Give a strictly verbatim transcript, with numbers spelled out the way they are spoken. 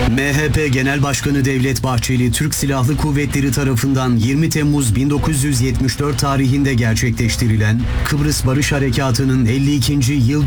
M H P Genel Başkanı Devlet Bahçeli, Türk Silahlı Kuvvetleri tarafından yirmi Temmuz bin dokuz yüz yetmiş dört tarihinde gerçekleştirilen Kıbrıs Barış Harekatı'nın elli ikinci yıl